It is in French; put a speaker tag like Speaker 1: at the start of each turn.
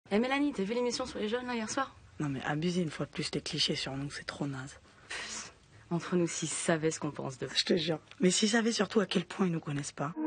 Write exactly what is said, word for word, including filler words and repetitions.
Speaker 1: Eh Mélanie, t'as vu l'émission sur les jeunes là hier soir?
Speaker 2: Non mais abuser une fois de plus tes clichés sur nous, c'est trop naze.
Speaker 1: Entre nous, s'ils savaient ce qu'on pense d'eux.
Speaker 2: Je te jure. Mais s'ils savaient surtout à quel point ils nous connaissent pas.